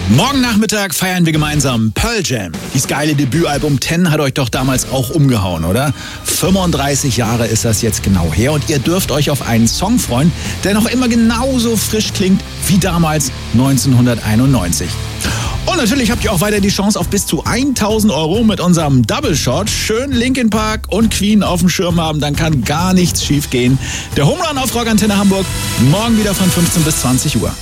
Morgen Nachmittag feiern wir gemeinsam Pearl Jam. Dieses geile Debütalbum 10 hat euch doch damals auch umgehauen, oder? 35 Jahre ist das jetzt genau her und ihr dürft euch auf einen Song freuen, der noch immer genauso frisch klingt wie damals 1991. Und natürlich habt ihr auch weiter die Chance auf bis zu 1.000 € mit unserem Double Shot. Schön Linkin Park und Queen auf dem Schirm haben, dann kann gar nichts schief gehen. Der Home Run auf Rock Antenne Hamburg, morgen wieder von 15 bis 20 Uhr.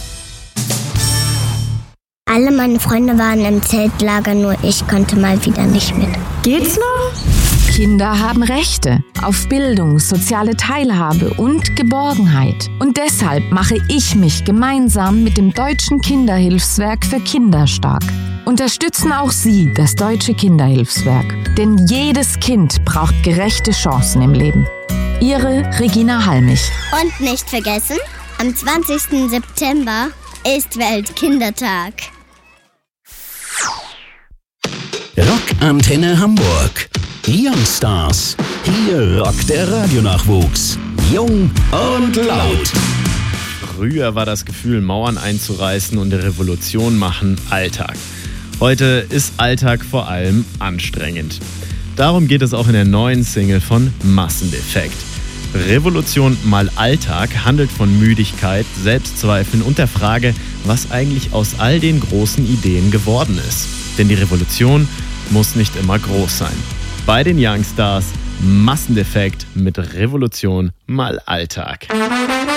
Alle meine Freunde waren im Zeltlager, nur ich konnte mal wieder nicht mit. Geht's noch? Kinder haben Rechte auf Bildung, soziale Teilhabe und Geborgenheit. Und deshalb mache ich mich gemeinsam mit dem Deutschen Kinderhilfswerk für Kinder stark. Unterstützen auch Sie das Deutsche Kinderhilfswerk. Denn jedes Kind braucht gerechte Chancen im Leben. Ihre Regina Halmich. Und nicht vergessen, am 20. September ist Weltkindertag. Rock Antenne Hamburg. Youngstars. Hier rockt der Radionachwuchs. Jung und laut. Früher war das Gefühl, Mauern einzureißen und eine Revolution machen, Alltag. Heute ist Alltag vor allem anstrengend. Darum geht es auch in der neuen Single von Massendefekt. Revolution mal Alltag handelt von Müdigkeit, Selbstzweifeln und der Frage, was eigentlich aus all den großen Ideen geworden ist. Denn die Revolution muss nicht immer groß sein. Bei den Youngstars Massendefekt mit Revolution mal Alltag.